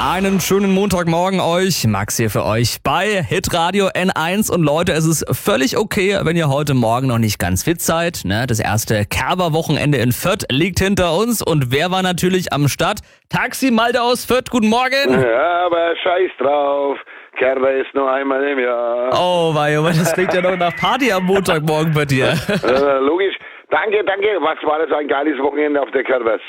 Einen schönen Montagmorgen euch. Max hier für euch bei Hitradio N1. Und Leute, es ist völlig okay, wenn ihr heute Morgen noch nicht ganz fit seid. Das erste Kerber-Wochenende in Fürth liegt hinter uns. Und wer war natürlich am Start? Taxi Malte aus Fürth, guten Morgen. Ja, aber scheiß drauf. Kerber ist nur einmal im Jahr. Oh, das klingt ja noch nach Party am Montagmorgen bei dir. Logisch. Danke. Was war das ein geiles Wochenende auf der Kerber?